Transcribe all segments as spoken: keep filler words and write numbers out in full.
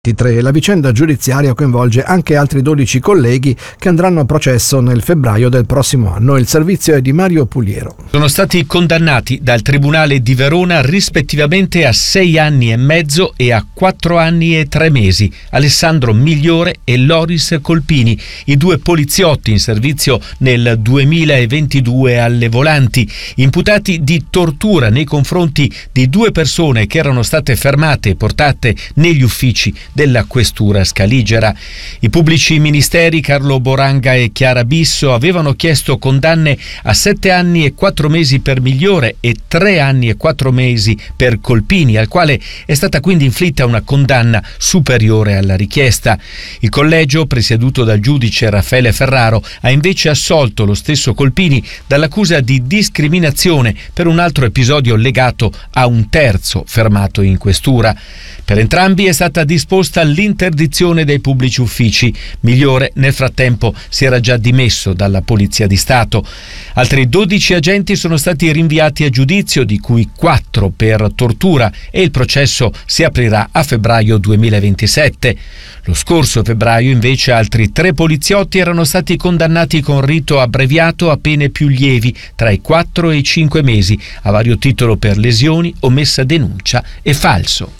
La vicenda giudiziaria coinvolge anche altri dodici colleghi che andranno a processo nel febbraio del prossimo anno. Il servizio è di Mario Pugliero. Sono stati condannati dal Tribunale di Verona rispettivamente a sei anni e mezzo e a quattro anni e tre mesi Alessandro Migliore e Loris Colpini, i due poliziotti in servizio nel duemilaventidue alle volanti, imputati di tortura nei confronti di due persone che erano state fermate e portate negli uffici della questura scaligera. I pubblici ministeri Carlo Boranga e Chiara Bisso avevano chiesto condanne a sette anni e quattro mesi per Migliore e tre anni e quattro mesi per Colpini, al quale è stata quindi inflitta una condanna superiore alla richiesta. Il collegio, presieduto dal giudice Raffaele Ferraro, ha invece assolto lo stesso Colpini dall'accusa di discriminazione per un altro episodio legato a un terzo fermato in questura. Per entrambi è stata disposta l'interdizione dei pubblici uffici. Migliore nel frattempo si era già dimesso dalla Polizia di Stato. Altri dodici agenti sono stati rinviati a giudizio, di cui quattro per tortura, e il processo si aprirà a febbraio duemilaventisette. Lo scorso febbraio invece altri tre poliziotti erano stati condannati con rito abbreviato a pene più lievi, tra i quattro e i cinque mesi, a vario titolo per lesioni, omessa denuncia e falso.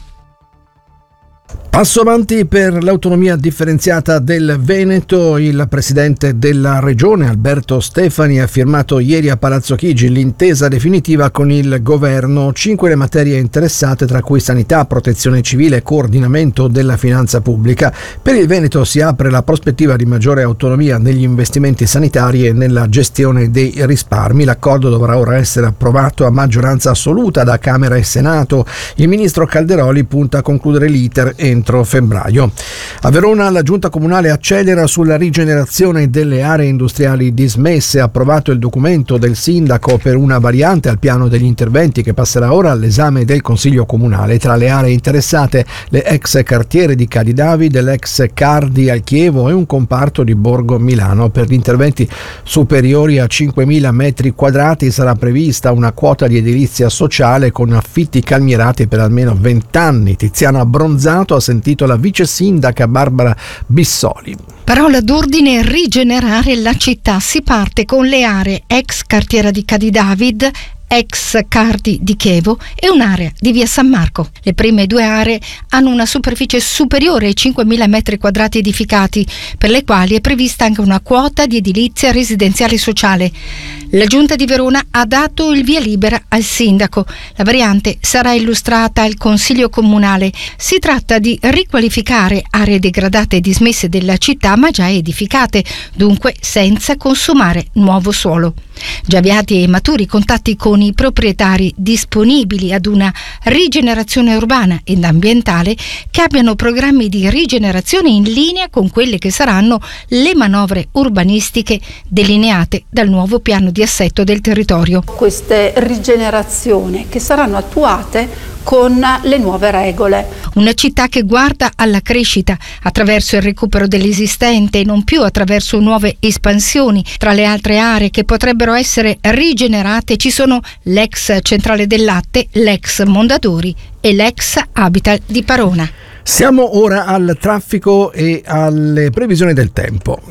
Passo avanti per l'autonomia differenziata del Veneto. Il presidente della regione Alberto Stefani ha firmato ieri a Palazzo Chigi l'intesa definitiva con il governo. Cinque le materie interessate, tra cui sanità, protezione civile e coordinamento della finanza pubblica. Per il Veneto si apre la prospettiva di maggiore autonomia negli investimenti sanitari e nella gestione dei risparmi. L'accordo dovrà ora essere approvato a maggioranza assoluta da Camera e Senato. Il ministro Calderoli punta a concludere l'iter entro febbraio. A Verona la giunta comunale accelera sulla rigenerazione delle aree industriali dismesse. Ha approvato il documento del sindaco per una variante al piano degli interventi che passerà ora all'esame del Consiglio comunale. Tra le aree interessate le ex cartiere di Cadi David, l'ex Cardi al Chievo e un comparto di Borgo Milano. Per gli interventi superiori a cinquemila metri quadrati sarà prevista una quota di edilizia sociale con affitti calmierati per almeno venti anni. Tiziano Abbronzato ha sentito la vice sindaca Barbara Bissoli. Parola d'ordine: rigenerare la città. Si parte con le aree ex cartiera di Cadi David, ex Cardi di Chievo e un'area di via San Marco. Le prime due aree hanno una superficie superiore ai cinquemila metri quadrati edificati, per le quali è prevista anche una quota di edilizia residenziale sociale. La Giunta di Verona ha dato il via libera al sindaco. La variante sarà illustrata al Consiglio comunale. Si tratta di riqualificare aree degradate e dismesse della città ma già edificate, dunque senza consumare nuovo suolo. Già avviati e maturi contatti con i proprietari disponibili ad una rigenerazione urbana ed ambientale che abbiano programmi di rigenerazione in linea con quelle che saranno le manovre urbanistiche delineate dal nuovo piano di assetto del territorio. Queste rigenerazioni che saranno attuate con le nuove regole. Una città che guarda alla crescita attraverso il recupero dell'esistente e non più attraverso nuove espansioni. Tra le altre aree che potrebbero essere rigenerate ci sono l'ex Centrale del Latte, l'ex Mondadori e l'ex Habitat di Parona. Siamo ora al traffico e alle previsioni del tempo.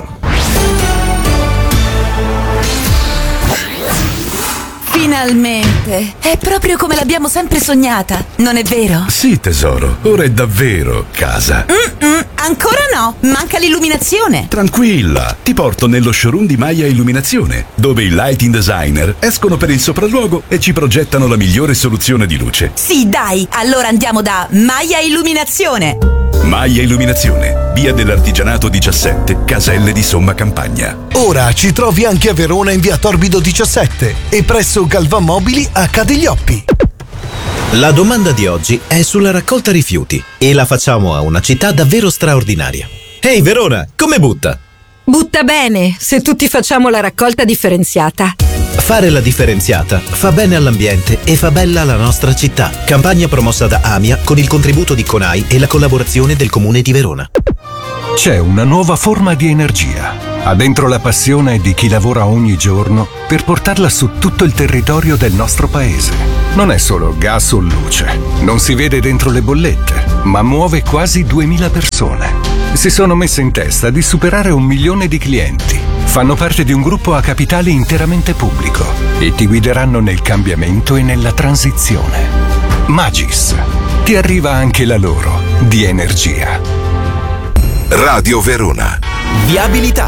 Finalmente! È proprio come l'abbiamo sempre sognata, non è vero? Sì, tesoro, ora è davvero casa. Mm-mm, ancora no, manca l'illuminazione. Tranquilla, ti porto nello showroom di Maya Illuminazione, dove i lighting designer escono per il sopralluogo e ci progettano la migliore soluzione di luce. Sì, dai, allora andiamo da Maya Illuminazione. Maya Illuminazione, via dell'Artigianato diciassette, Caselle di Somma Campagna. Ora ci trovi anche a Verona in via Torbido diciassette e presso Galvan Mobili a Cadiglioppi. La domanda di oggi è sulla raccolta rifiuti e la facciamo a una città davvero straordinaria. Ehi Verona, come butta? Butta bene, se tutti facciamo la raccolta differenziata. Fare la differenziata fa bene all'ambiente e fa bella la nostra città. Campagna promossa da AMIA con il contributo di CONAI e la collaborazione del Comune di Verona. C'è una nuova forma di energia. ha dentro la passione di chi lavora ogni giorno per portarla su tutto il territorio del nostro paese. Non è solo gas o luce, non si vede dentro le bollette, ma muove quasi duemila persone. Si sono messe in testa di superare un milione di clienti. Fanno parte di un gruppo a capitale interamente pubblico e ti guideranno nel cambiamento e nella transizione. Magis. Ti arriva anche la loro di energia. Radio Verona. Viabilità.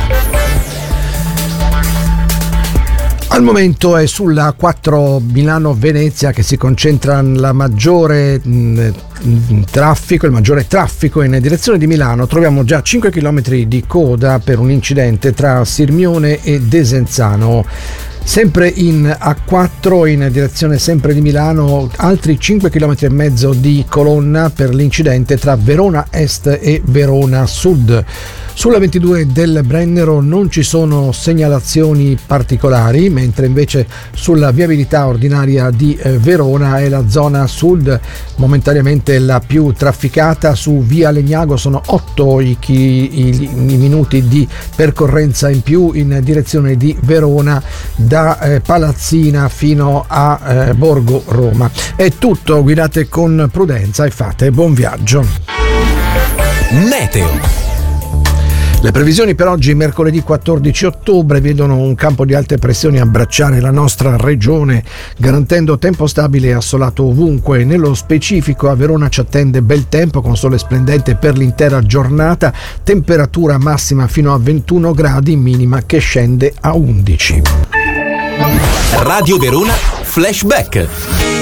Al momento è sulla quattro Milano-Venezia che si concentra la maggiore mh, traffico, il maggiore traffico in direzione di Milano. Troviamo già cinque chilometri di coda per un incidente tra Sirmione e Desenzano. Sempre in A quattro in direzione sempre di Milano, altri cinque chilometri e mezzo di colonna per l'incidente tra Verona Est e Verona Sud. Sulla ventidue del Brennero non ci sono segnalazioni particolari, mentre invece sulla viabilità ordinaria di eh, Verona è la zona sud momentaneamente la più trafficata. Su via Legnago sono otto i, chi, i, i minuti di percorrenza in più in direzione di Verona da eh, Palazzina fino a eh, Borgo Roma. È tutto, guidate con prudenza e fate buon viaggio. Meteo. Le previsioni per oggi, mercoledì quattordici ottobre, vedono un campo di alte pressioni abbracciare la nostra regione, garantendo tempo stabile e assolato ovunque. Nello specifico a Verona ci attende bel tempo con sole splendente per l'intera giornata, temperatura massima fino a ventuno gradi, minima che scende a undici. Radio Verona Flashback.